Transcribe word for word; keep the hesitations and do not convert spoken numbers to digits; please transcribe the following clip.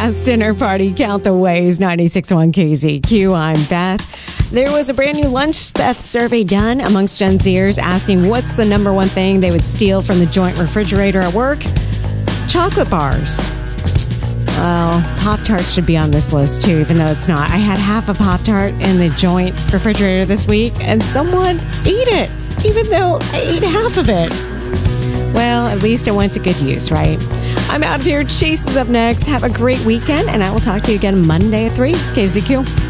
last dinner party. Count the ways. ninety-six point one K Z Q. I'm Beth. There was a brand new lunch theft survey done amongst Gen Zers asking what's the number one thing they would steal from the joint refrigerator at work? Chocolate bars. Well, Pop-Tarts should be on this list too, even though it's not. I had half a Pop-Tart in the joint refrigerator this week, and someone ate it, even though I ate half of it. Well, at least it went to good use, right? I'm out of here. Chase is up next. Have a great weekend, and I will talk to you again Monday at three. K Z Q.